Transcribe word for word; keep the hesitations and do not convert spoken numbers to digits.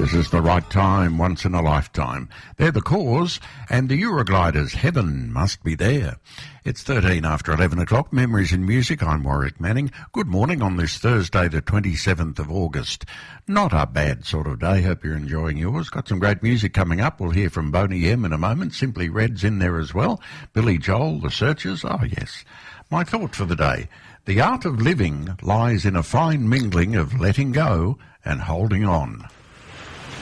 This is the right time, once in a lifetime. They're the Cause, and the Eurogliders, Heaven Must Be There. It's thirteen after eleven o'clock, Memories in Music. I'm Warwick Manning. Good morning on this Thursday, the twenty-seventh of August. Not a bad sort of day. Hope you're enjoying yours. Got some great music coming up. We'll hear from Boney M in a moment. Simply Red's in there as well. Billy Joel, The Searchers. Oh, yes. My thought for the day. The art of living lies in a fine mingling of letting go and holding on.